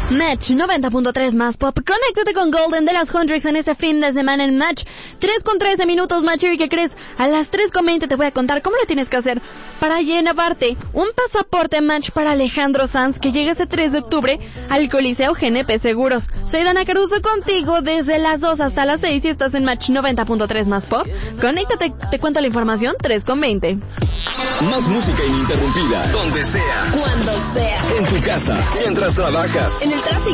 Match 90.3 más pop. Conéctate con Golden de las Hundreds en este fin de semana en Match. 3:13 minutos, Match. ¿Y qué crees? A las 3:20 te voy a contar cómo lo tienes que hacer para llevarte un pasaporte Match para Alejandro Sanz, que llega este 3 de octubre al Coliseo GNP Seguros. Soy Dana Caruso contigo desde las 2 hasta las 6 y estás en Match 90.3 más pop. Conéctate, te cuento la información. 3:20. Más música ininterrumpida, donde sea, cuando sea, en tu casa, mientras trabajas, en el tráfico,